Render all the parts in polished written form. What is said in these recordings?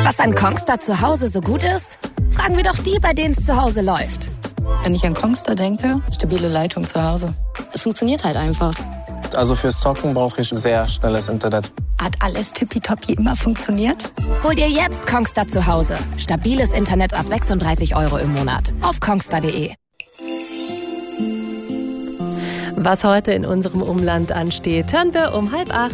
Was an Kongstar zu Hause so gut ist? Fragen wir doch die, bei denen es zu Hause läuft. Wenn ich an Kongstar denke, stabile Leitung zu Hause. Es funktioniert halt einfach. Also fürs Zocken brauche ich sehr schnelles Internet. Hat alles tippitoppi immer funktioniert? Hol dir jetzt Kongstar zu Hause. Stabiles Internet ab 36 € im Monat. Auf kongstar.de. Was heute in unserem Umland ansteht, hören wir um 7:30.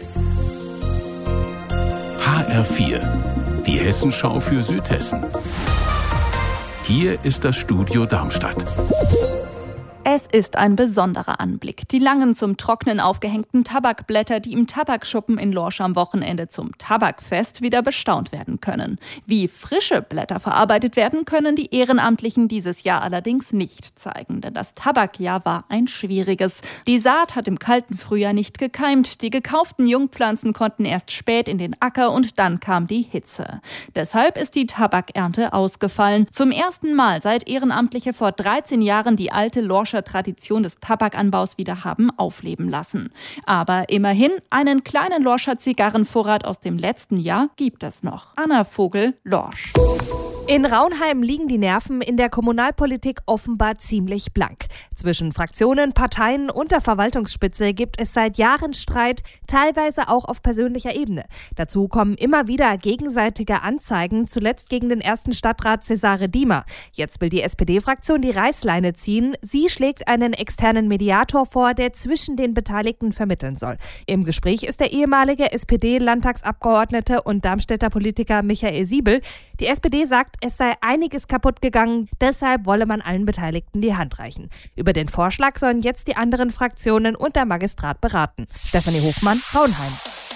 HR4, die Hessenschau für Südhessen. Hier ist das Studio Darmstadt. Es ist ein besonderer Anblick. Die langen zum Trocknen aufgehängten Tabakblätter, die im Tabakschuppen in Lorsch am Wochenende zum Tabakfest wieder bestaunt werden können. Wie frische Blätter verarbeitet werden, können die Ehrenamtlichen dieses Jahr allerdings nicht zeigen, denn das Tabakjahr war ein schwieriges. Die Saat hat im kalten Frühjahr nicht gekeimt, die gekauften Jungpflanzen konnten erst spät in den Acker und dann kam die Hitze. Deshalb ist die Tabakernte ausgefallen. Zum ersten Mal seit Ehrenamtliche vor 13 Jahren die alte Lorscher Tradition des Tabakanbaus wieder haben aufleben lassen. Aber immerhin, einen kleinen Lorscher Zigarrenvorrat aus dem letzten Jahr gibt es noch. Anna Vogel, Lorsch. In Raunheim liegen die Nerven in der Kommunalpolitik offenbar ziemlich blank. Zwischen Fraktionen, Parteien und der Verwaltungsspitze gibt es seit Jahren Streit, teilweise auch auf persönlicher Ebene. Dazu kommen immer wieder gegenseitige Anzeigen, zuletzt gegen den ersten Stadtrat Cesare Diemer. Jetzt will die SPD-Fraktion die Reißleine ziehen. Sie schlägt einen externen Mediator vor, der zwischen den Beteiligten vermitteln soll. Im Gespräch ist der ehemalige SPD-Landtagsabgeordnete und Darmstädter Politiker Michael Siebel. Die SPD sagt, es sei einiges kaputt gegangen, deshalb wolle man allen Beteiligten die Hand reichen. Über den Vorschlag sollen jetzt die anderen Fraktionen und der Magistrat beraten. Stefanie Hofmann, Raunheim.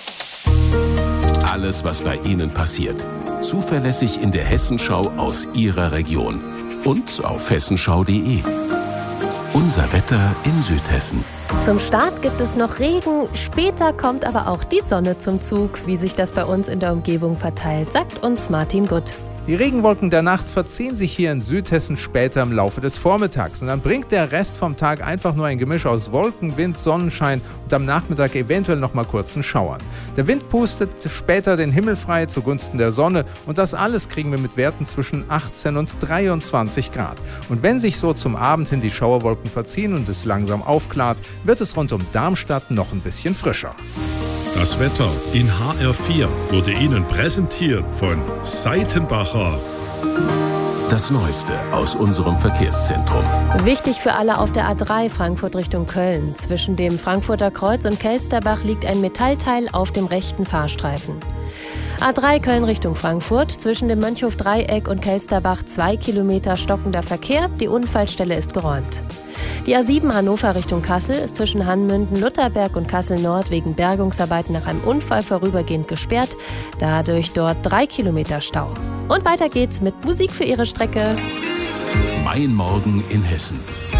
Alles, was bei Ihnen passiert. Zuverlässig in der Hessenschau aus Ihrer Region. Und auf hessenschau.de. Unser Wetter in Südhessen. Zum Start gibt es noch Regen, später kommt aber auch die Sonne zum Zug. Wie sich das bei uns in der Umgebung verteilt, sagt uns Martin Gutt. Die Regenwolken der Nacht verziehen sich hier in Südhessen später im Laufe des Vormittags. Und dann bringt der Rest vom Tag einfach nur ein Gemisch aus Wolken, Wind, Sonnenschein und am Nachmittag eventuell noch mal kurzen Schauern. Der Wind pustet später den Himmel frei zugunsten der Sonne und das alles kriegen wir mit Werten zwischen 18 und 23 Grad. Und wenn sich so zum Abend hin die Schauerwolken verziehen und es langsam aufklart, wird es rund um Darmstadt noch ein bisschen frischer. Das Wetter in HR4 wurde Ihnen präsentiert von Seitenbacher. Das Neueste aus unserem Verkehrszentrum. Wichtig für alle auf der A3 Frankfurt Richtung Köln. Zwischen dem Frankfurter Kreuz und Kelsterbach liegt ein Metallteil auf dem rechten Fahrstreifen. A3 Köln Richtung Frankfurt, zwischen dem Mönchhof-Dreieck und Kelsterbach 2 Kilometer stockender Verkehr. Die Unfallstelle ist geräumt. Die A7 Hannover Richtung Kassel ist zwischen Hannmünden, Lutherberg und Kassel-Nord wegen Bergungsarbeiten nach einem Unfall vorübergehend gesperrt. Dadurch dort 3 Kilometer Stau. Und weiter geht's mit Musik für Ihre Strecke. Mein Morgen in Hessen.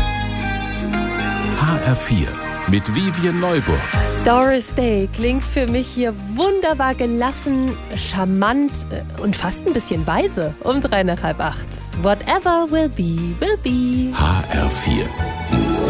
HR4 mit Vivian Neuburg. Doris Day klingt für mich hier wunderbar gelassen, charmant und fast ein bisschen weise um 7:45. Whatever will be, will be. HR4.